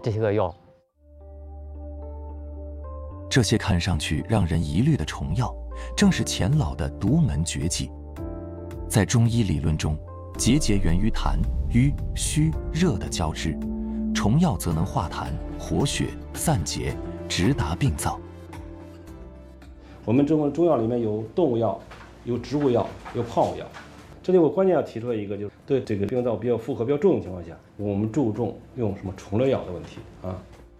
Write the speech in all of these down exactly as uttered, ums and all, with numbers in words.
这些个药。 这些看上去让人疑虑的虫药，正是钱老的独门绝技。在中医理论中，结节源于痰、瘀、虚、热的交织，虫药则能化痰、活血、散结，直达病灶。 我们中中药里面有动物药，有植物药，有矿物药。这里我关键要提出来一个，就是对这个病灶比较负荷比较重的情况下，我们注重用什么虫类药的问题啊。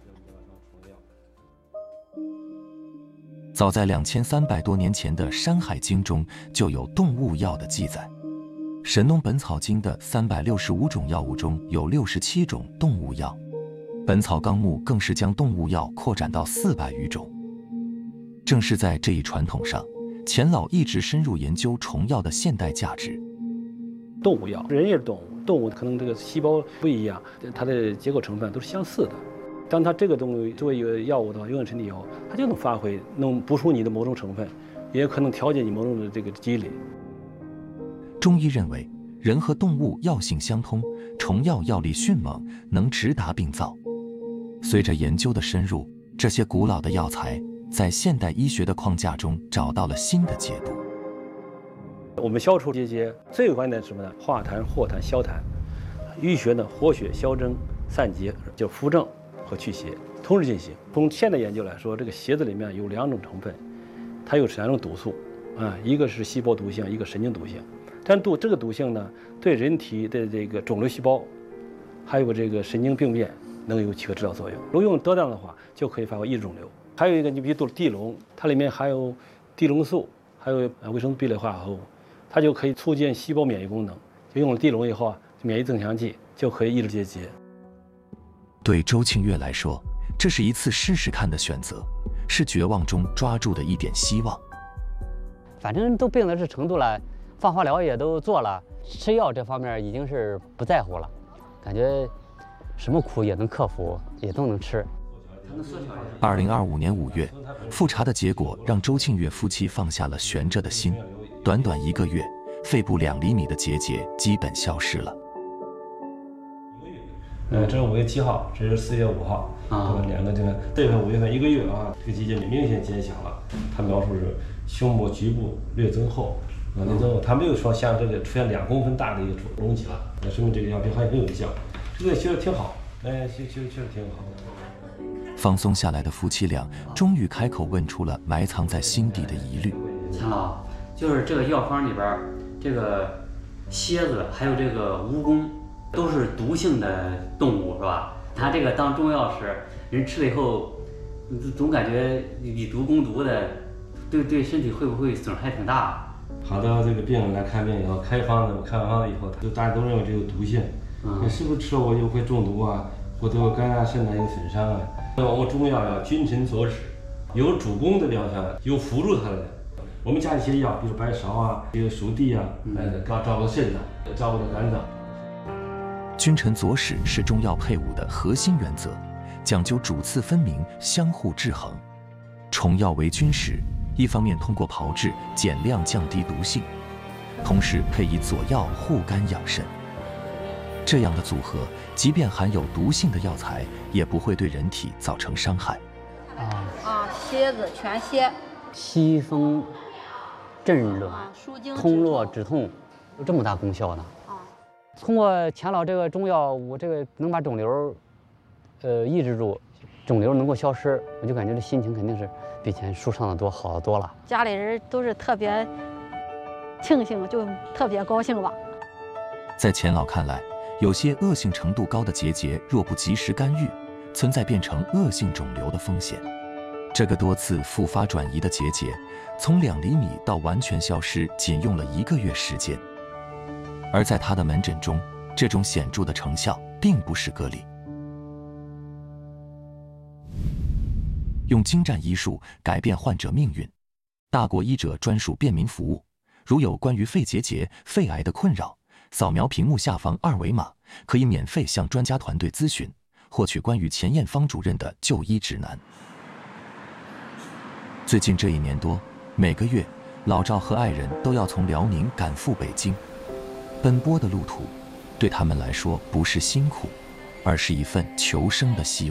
早在两千三百多年前的《山海经》中就有动物药的记载，《神农本草经》的三百六十五种药物中有六十七种动物药，《本草纲目》更是将动物药扩展到四百余种。正是在这一传统上，钱老一直深入研究虫药的现代价值。 动物药，人也是动物，动物可能这个细胞不一样，它的结构成分都是相似的。当它这个东西作为一个药物的话，用在身体以后，它就能发挥，能补充你的某种成分，也可能调节你某种的这个机理。 中医认为，人和动物药性相通，虫药药力迅猛，能直达病灶。随着研究的深入，这些古老的药材在现代医学的框架中找到了新的解读。 我们消除结节最关键的是什么呢？化痰、活痰、消痰。医学呢，活血、消征、散结，就扶正和祛邪同时进行。从现代研究来说，这个蝎子里面有两种成分，它有两种毒素啊，一个是细胞毒性，一个神经毒性。但毒这个毒性呢，对人体的这个肿瘤细胞，还有这个神经病变能有起个治疗作用。如果用得当的话，就可以发挥抑制肿瘤。还有一个，你比如地龙，它里面含有地龙素，还有维生素 B 类化合物，它就可以促进细胞免疫功能。就用了地龙以后啊，免疫增强剂就可以抑制结节。 对周庆月来说，这是一次试试看的选择，是绝望中抓住的一点希望。 反正都病到这程度了，放化疗也都做了，吃药这方面已经是不在乎了，感觉什么苦也能克服，也都能吃。 二零二五年五月，复查的结果让周庆月夫妻放下了悬着的心。短短一个月，肺部两厘米的结节基本消失了。 呃，这是五月七号，这是四月五号，啊，两个这个四月份、五月份一个月啊，这个结节明显减小了。他描述是胸膜局部略增厚，啊，略增厚，他没有说像这个出现两公分大的一个隆起了，那说明这个药品还很有效。这个学的挺好，哎，学学学的挺好。 放松下来的夫妻俩终于开口问出了埋藏在心底的疑虑。 钱老，就是这个药方里边，这个蝎子还有这个蜈蚣，都是毒性的动物，是吧？它这个当中药时，人吃了以后，总感觉以毒攻毒的，对对身体会不会损害挺大？ 好的，这个病人来看病以后，开方子，开完方子以后，就大家都认为这有毒性，嗯，你是不是吃了我就会中毒啊，或者有肝啊、肾啊有损伤啊？那我们中药要君臣佐使，有主攻的疗效，有辅助它的。我们加一些药，比如白芍啊，这个熟地啊，来照照顾肾脏，照顾肝脏。 君臣佐使是中药配伍的核心原则，讲究主次分明，相互制衡。虫药为君使，一方面通过炮制减量降低毒性，同时配以佐药护肝养肾。这样的组合，即便含有毒性的药材，也不会对人体造成伤害。 啊啊，蝎子全蝎， 祛风镇热、通络止痛，有这么大功效呢？啊，通过钱老这个中药，我这个能把肿瘤，呃，抑制住，肿瘤能够消失，我就感觉这心情肯定是比以前舒畅的多，好得多了。 家里人都是特别庆幸，就特别高兴吧。 在钱老看来，有些恶性程度高的结节，若不及时干预，存在变成恶性肿瘤的风险。这个多次复发转移的结节，从两厘米到完全消失，仅用了一个月时间。而在他的门诊中，这种显著的成效并不是个例。用精湛医术改变患者命运，大国医者专属便民服务。如有关于肺结节、肺癌的困扰，扫描屏幕下方二维码，可以免费向专家团队咨询，获取关于钱艳芳主任的就医指南。最近这一年多，每个月，老赵和爱人都要从辽宁赶赴北京，奔波的路途，对他们来说不是辛苦，而是一份求生的希望。